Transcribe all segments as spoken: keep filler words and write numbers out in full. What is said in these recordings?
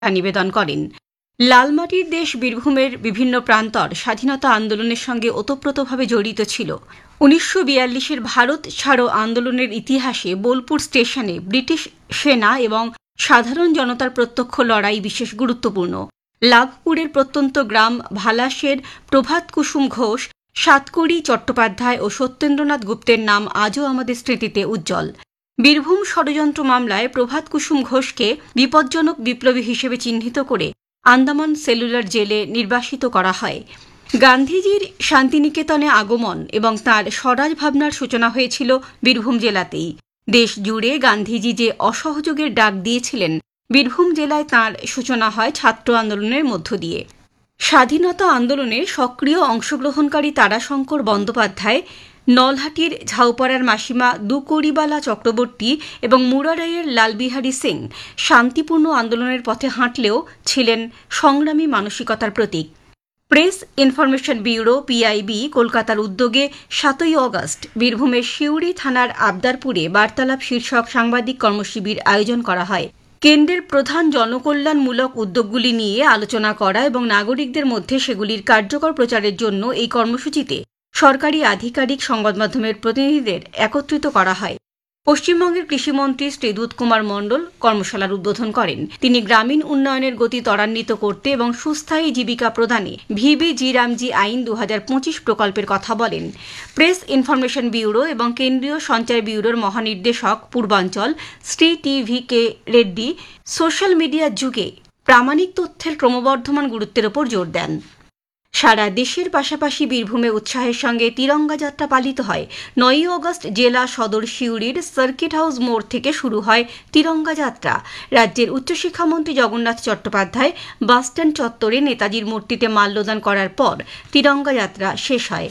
নিবেদন করেন। লালমাটির দেশ বীরভূমের বিভিন্ন প্রান্তর স্বাধীনতা আন্দোলনের সঙ্গে ওতপ্রোতভাবে জড়িত ছিল। উনিশশো বিয়াল্লিশের ভারত ছাড়ো আন্দোলনের ইতিহাসে বোলপুর স্টেশনে ব্রিটিশ সেনা এবং সাধারণ জনতার প্রত্যক্ষ লড়াই বিশেষ গুরুত্বপূর্ণ। লাভপুরের প্রত্যন্ত গ্রাম ভালাসের প্রভাত কুসুম ঘোষ, সাতকড়ি চট্টোপাধ্যায় ও সত্যেন্দ্রনাথ গুপ্তের নাম আজও আমাদের স্মৃতিতে উজ্জ্বল। বীরভূম ষড়যন্ত্র মামলায় প্রভাত কুসুম ঘোষকে বিপজ্জনক বিপ্লবী হিসেবে চিহ্নিত করে আন্দামান সেলুলার জেলে নির্বাসিত করা হয়। গান্ধীজির শান্তিনিকেতনে আগমন এবং তাঁর স্বরাজ ভাবনার সূচনা হয়েছিল বীরভূম জেলাতেই। দেশ জুড়ে গান্ধীজি যে অসহযোগের ডাক দিয়েছিলেন, বীরভূম জেলায় তাঁর সূচনা হয় ছাত্র আন্দোলনের মধ্য দিয়ে। স্বাধীনতা আন্দোলনে সক্রিয় অংশগ্রহণকারী তারাশঙ্কর বন্দ্যোপাধ্যায়, নলহাটির ঝাউপাড়ার মাসিমা দুকড়িবালা চক্রবর্তী এবং মুরারাইয়ের লালবিহারী সিং শান্তিপূর্ণ আন্দোলনের পথে হাঁটলেও ছিলেন সংগ্রামী মানসিকতার প্রতীক। প্রেস ইনফরমেশন ব্যুরো পিআইবি কলকাতার উদ্যোগে সাতই অগস্ট বীরভূমের সিউড়ি থানার আবদারপুরে বার্তালাপ শীর্ষক সাংবাদিক কর্মশিবির আয়োজন করা হয়। কেন্দ্রের প্রধান জনকল্যাণমূলক উদ্যোগগুলি নিয়ে আলোচনা করা এবং নাগরিকদের মধ্যে সেগুলির কার্যকর প্রচারের জন্য এই কর্মসূচিতে সরকারি আধিকারিক, সংবাদ মাধ্যমের প্রতিনিধিদের একত্রিত করা হয়। পশ্চিমবঙ্গের কৃষিমন্ত্রী শ্রী দুধ কুমার মণ্ডল কর্মশালার উদ্বোধন করেন। তিনি গ্রামীণ উন্নয়নের গতি ত্বরান্বিত করতে এবং সুস্থায়ী জীবিকা প্রদানে ভিবি জি রামজি আইন দু হাজার পঁচিশ প্রকল্পের কথা বলেন। প্রেস ইনফরমেশন ব্যুরো এবং কেন্দ্রীয় সঞ্চার ব্যুরোর মহানির্দেশক পূর্বাঞ্চল Shri T V K Reddy social মিডিয়ার যুগে প্রামাণিক তথ্যের ক্রমবর্ধমান গুরুত্বের ওপর জোর দেন। সারা দেশের পাশাপাশি বীরভূমে উৎসাহের সঙ্গে তিরঙ্গা যাত্রা পালিত হয়। নয়ই অগস্ট জেলা সদর সিউড়ির সার্কিট হাউস মোড় থেকে শুরু হয় তিরঙ্গা যাত্রা। রাজ্যের উচ্চশিক্ষামন্ত্রী জগন্নাথ চট্টোপাধ্যায় বাসস্ট্যান্ড চত্বরে নেতাজির মূর্তিতে মাল্যদান করার পর তিরঙ্গা যাত্রা শেষ হয়।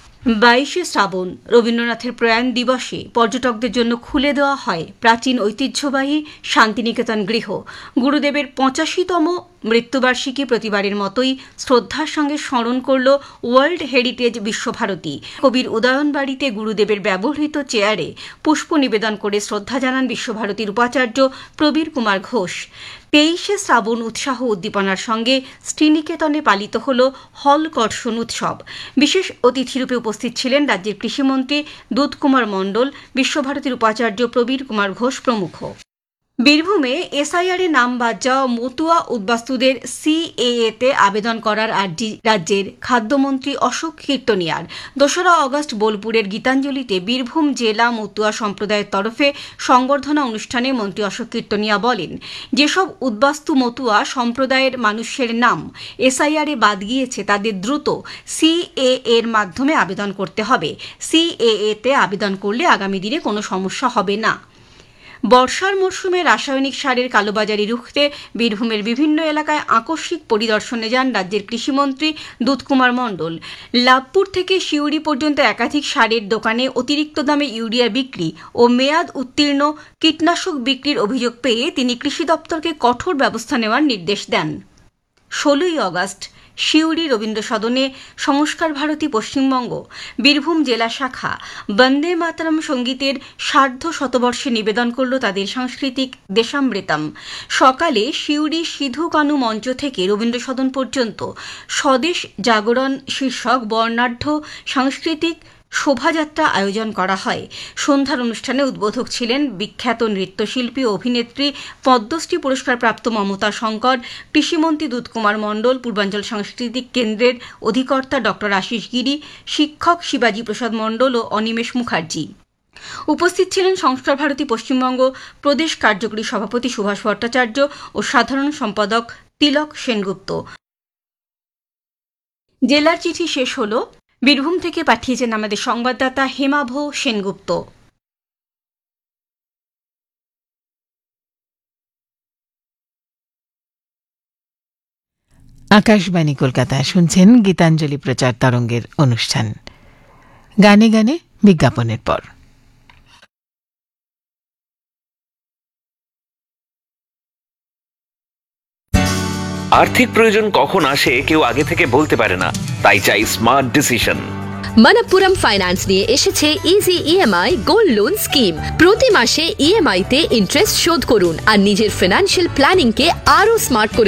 বাইশে শ্রাবণ রবীন্দ্রনাথের প্রয়াণ দিবসে পর্যটকদের জন্য খুলে দেওয়া হয় প্রাচীন ঐতিহ্যবাহী শান্তিনিকেতন গৃহ। গুরুদেবের পঁচাশিতম মৃত্যুবার্ষিকী প্রতিবারের মতোই শ্রদ্ধার সঙ্গে স্মরণ করল ওয়ার্ল্ড হেরিটেজ বিশ্বভারতী। কবির উদয়নবাড়িতে গুরুদেবের ব্যবহৃত চেয়ারে পুষ্প নিবেদন করে শ্রদ্ধা জানান বিশ্বভারতীর উপাচার্য প্রবীর কুমার ঘোষ। তেইশে শ্রাবণ উৎসাহ উদ্দীপনার সঙ্গে শ্রীনিকেতনে পালিত হল হলকর্ষণ উৎসব। বিশেষ অতিথিরূপে উপস্থিত ছিলেন রাজ্যের কৃষিমন্ত্রী দুধ কুমার মণ্ডল, বিশ্বভারতীর উপাচার্য প্রবীর কুমার ঘোষ প্রমুখ। বীরভূমে এসআইআর এ নাম বাদ যাওয়া মতুয়া উদ্বাস্তুদের সিএএতে আবেদন করার আর্জি রাজ্যের খাদ্যমন্ত্রী অশোক কীর্তনিয়ার। দোসরা অগস্ট বোলপুরের গীতাঞ্জলিতে বীরভূম জেলা মতুয়া সম্প্রদায়ের তরফে সংবর্ধনা অনুষ্ঠানে মন্ত্রী অশোক কীর্তনিয়া বলেন, যেসব উদ্বাস্তু মতুয়া সম্প্রদায়ের মানুষের নাম এসআইআর এ বাদ গিয়েছে তাদের দ্রুত সিএএ এর মাধ্যমে আবেদন করতে হবে। সিএএতে আবেদন করলে আগামী দিনে কোনো সমস্যা হবে না। বর্ষার মরশুমে রাসায়নিক সারের কালোবাজারি রুখতে বীরভূমের বিভিন্ন এলাকায় আকস্মিক পরিদর্শনে যান রাজ্যের কৃষিমন্ত্রী দুধ কুমার মণ্ডল। লাভপুর থেকে সিউড়ি পর্যন্ত একাধিক সারের দোকানে অতিরিক্ত দামে ইউরিয়া বিক্রি ও মেয়াদ উত্তীর্ণ কীটনাশক বিক্রির অভিযোগ পেয়ে তিনি কৃষি দপ্তরকে কঠোর ব্যবস্থা নেওয়ার নির্দেশ দেন। ষোলোই অগস্ট সিউড়ি রবীন্দ্র সদনে সংস্কার ভারতী পশ্চিমবঙ্গ বীরভূম জেলা শাখা বন্দে মাতরম সঙ্গীতের সার্ধ শতবর্ষে নিবেদন করল তাদের সাংস্কৃতিক দেশামৃতম। সকালে সিউড়ি সিধু কানু মঞ্চ থেকে রবীন্দ্র সদন পর্যন্ত স্বদেশ জাগরণ শীর্ষক বর্ণাঢ্য সাংস্কৃতিক শোভাযাত্রা আয়োজন করা হয়। সন্ধ্যার অনুষ্ঠানে উদ্বোধক ছিলেন বিখ্যাত নৃত্যশিল্পী ও অভিনেত্রী পদ্মশ্রী পুরস্কারপ্রাপ্ত মমতা শঙ্কর, কৃষিমন্ত্রী দুধ কুমার মণ্ডল, পূর্বাঞ্চল সাংস্কৃতিক কেন্দ্রের অধিকর্তা ডক্টর আশিস গিরি, শিক্ষক শিবাজি প্রসাদ মণ্ডল ও অনিমেষ মুখার্জি। উপস্থিত ছিলেন সংস্কার ভারতী পশ্চিমবঙ্গ প্রদেশ কার্যকরী সভাপতি সুভাষ ভট্টাচার্য ও সাধারণ সম্পাদক তিলক সেনগুপ্ত। জেলার চিঠি শেষ হল। বীরভূম থেকে পাঠিয়েছেন আমাদের সংবাদদাতা হেমাভ সেনগুপ্ত। আকাশবাণী কলকাতা শুনছেন গীতাঞ্জলি প্রচার তরঙ্গের অনুষ্ঠান। গানে গানে বিজ্ঞাপনের পর আর্থিক প্রয়োজন কখন আসে কেউ আগে থেকে বলতে পারে না, তাই চাই স্মার্ট ডিসিশন। মানাপ্পুরম ফাইন্যান্স নিয়ে এসেছে easy EMI gold loan scheme. প্রতি মাসে ইএমআই তে ইন্টারেস্ট শোধ করুন আর নিজের ফিনান্সিয়াল প্ল্যানিং কে আরো স্মার্ট করে